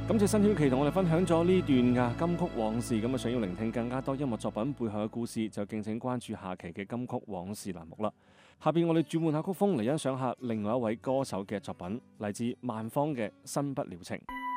感謝辛曉琪同我哋分享咗呢段金曲往事。咁想要聆聽更加多音樂作品背後嘅故事，就敬請關注下期嘅金曲往事欄目啦。下邊我哋轉換下曲風嚟欣賞下另外一位歌手嘅作品，嚟自萬芳嘅《新不了情》。